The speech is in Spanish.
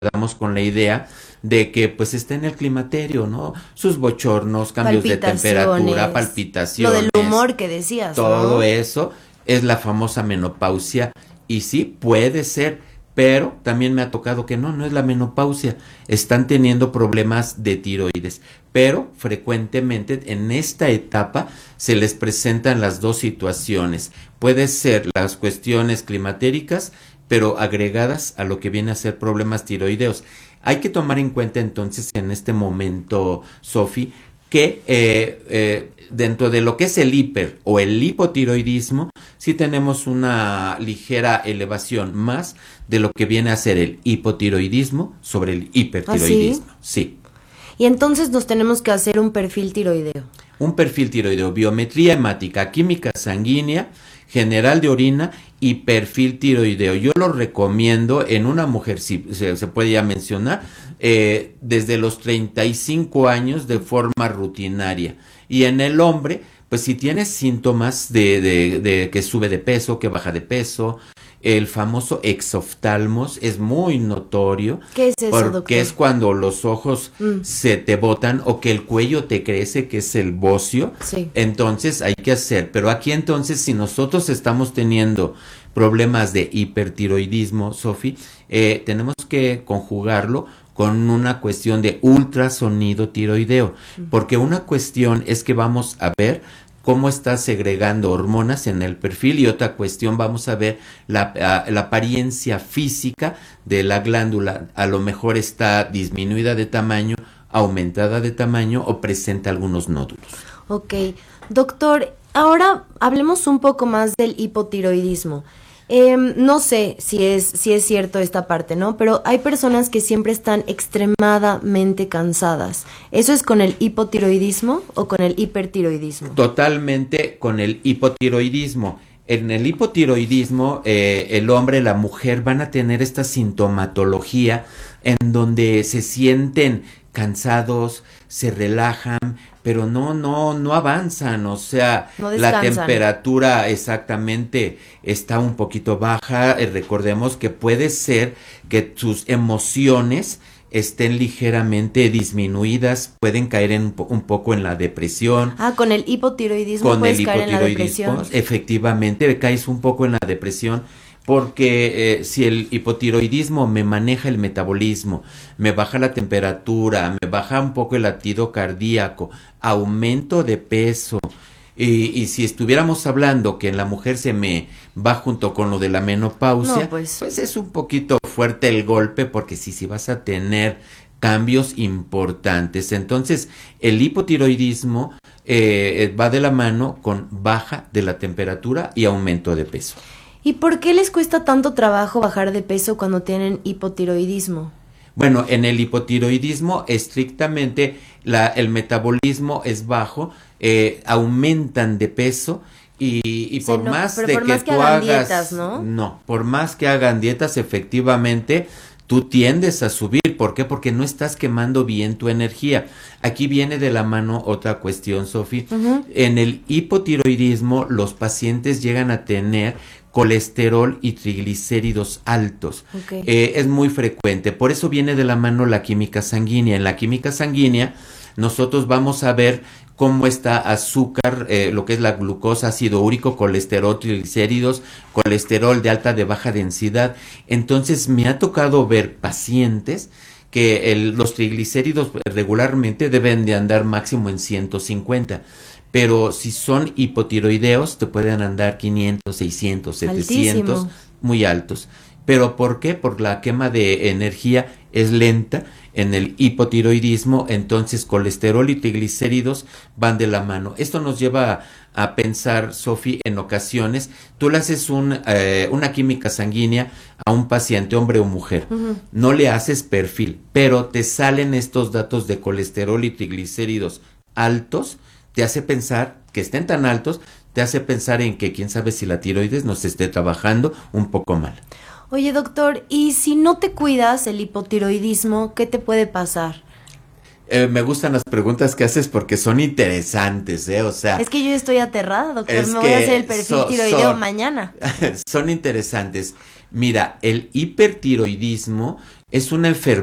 quedamos con la idea de que pues está en el climaterio, ¿no? Sus bochornos, cambios de temperatura, palpitaciones. Lo del humor que decías, todo ¿no? eso es la famosa menopausia y sí, puede ser, pero también me ha tocado que no es la menopausia, están teniendo problemas de tiroides, pero frecuentemente en esta etapa se les presentan las dos situaciones, puede ser las cuestiones climatéricas, pero agregadas a lo que viene a ser problemas tiroideos. Hay que tomar en cuenta entonces en este momento, Sofi, que dentro de lo que es el hiper o el hipotiroidismo, sí tenemos una ligera elevación más de lo que viene a ser el hipotiroidismo sobre el hipertiroidismo. ¿Ah, sí? Sí. Y entonces nos tenemos que hacer un perfil tiroideo. Un perfil tiroideo, biometría hemática, química sanguínea, general de orina y perfil tiroideo. Yo lo recomiendo en una mujer, si se puede ya mencionar, desde los 35 años de forma rutinaria. Y en el hombre, pues si tiene síntomas de que sube de peso, que baja de peso, el famoso exoftalmos es muy notorio. ¿Qué es eso, porque doctor? es cuando los ojos se te botan o que el cuello te crece, que es el bocio. Sí. Entonces hay que hacer. Pero aquí entonces, si nosotros estamos teniendo problemas de hipertiroidismo, Sofi, tenemos que conjugarlo con una cuestión de ultrasonido tiroideo. Porque una cuestión es que vamos a ver cómo está segregando hormonas en el perfil y otra cuestión vamos a ver la apariencia física de la glándula, a lo mejor está disminuida de tamaño, aumentada de tamaño o presenta algunos nódulos. Ok, doctor, ahora hablemos un poco más del hipotiroidismo. No sé si es cierto esta parte, ¿no? Pero hay personas que siempre están extremadamente cansadas. ¿Eso es con el hipotiroidismo o con el hipertiroidismo? Totalmente con el hipotiroidismo. En el hipotiroidismo, el hombre, la mujer van a tener esta sintomatología en donde se sienten cansados, se relajan, pero no avanzan, o sea, no la temperatura exactamente está un poquito baja, recordemos que puede ser que sus emociones estén ligeramente disminuidas, pueden caer un poco en la depresión. Con el hipotiroidismo puedes caer en la depresión. Efectivamente, caes un poco en la depresión. Porque si el hipotiroidismo me maneja el metabolismo, me baja la temperatura, me baja un poco el latido cardíaco, aumento de peso, y si estuviéramos hablando que en la mujer se me va junto con lo de la menopausia, pues es un poquito fuerte el golpe, porque sí vas a tener cambios importantes. Entonces, el hipotiroidismo va de la mano con baja de la temperatura y aumento de peso. ¿Y por qué les cuesta tanto trabajo bajar de peso cuando tienen hipotiroidismo? Bueno, en el hipotiroidismo estrictamente el metabolismo es bajo, aumentan de peso y por más de que tú hagas dietas, ¿no? No, por más que hagan dietas, efectivamente tú tiendes a subir. ¿Por qué? Porque no estás quemando bien tu energía. Aquí viene de la mano otra cuestión, Sofi. En el hipotiroidismo los pacientes llegan a tener colesterol y triglicéridos altos. Es muy frecuente, por eso viene de la mano la química sanguínea. En la química sanguínea nosotros vamos a ver cómo está azúcar, lo que es la glucosa, ácido úrico, colesterol, triglicéridos, colesterol de alta, de baja densidad. Entonces me ha tocado ver pacientes que los triglicéridos regularmente deben de andar máximo en 150. Pero si son hipotiroideos, te pueden andar 500, 600, 700, altísimo, muy altos. ¿Pero por qué? Por la quema de energía es lenta en el hipotiroidismo, entonces colesterol y triglicéridos van de la mano. Esto nos lleva a pensar, Sofi, en ocasiones, tú le haces una química sanguínea a un paciente, hombre o mujer, no le haces perfil, pero te salen estos datos de colesterol y triglicéridos altos, te hace pensar que estén tan altos, te hace pensar en que quién sabe si la tiroides nos esté trabajando un poco mal. Oye, doctor, ¿y si no te cuidas el hipotiroidismo, qué te puede pasar? Me gustan las preguntas que haces porque son interesantes, o sea... Es que yo estoy aterrada, doctor, me voy a hacer el perfil tiroideo mañana. Son interesantes. Mira, el hipertiroidismo es una enfermedad